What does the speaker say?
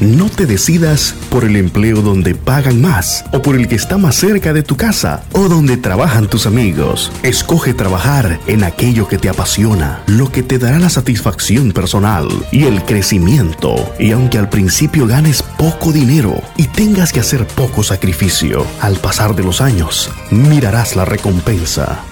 No te decidas por el empleo donde pagan más o por el que está más cerca de tu casa o donde trabajan tus amigos. Escoge trabajar en aquello que te apasiona, lo que te dará la satisfacción personal y el crecimiento. Y aunque al principio ganes poco dinero y tengas que hacer poco sacrificio, al pasar de los años mirarás la recompensa.